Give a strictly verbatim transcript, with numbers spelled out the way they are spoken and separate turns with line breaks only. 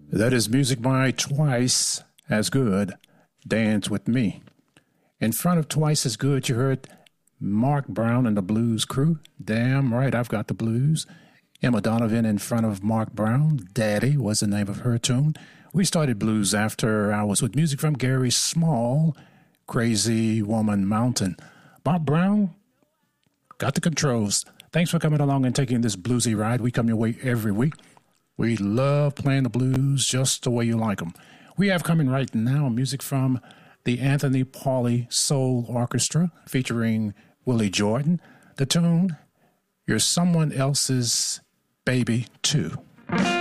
That is music by Twice as Good, Dance With Me. In front of Twice as Good, you heard Mark Brown and the Blues Crew. Damn right, I've got the blues. Emma Donovan in front of Mark Brown. Daddy was the name of her tune. We started blues after hours with music from Gary Small, Crazy Woman Mountain. Bob Brown got the controls. Thanks for coming along and taking this bluesy ride. We come your way every week. We love playing the blues just the way you like them. We have coming right now music from the Anthony Pauley Soul Orchestra featuring Willie Jordan. The tune, You're Someone Else's Baby Too.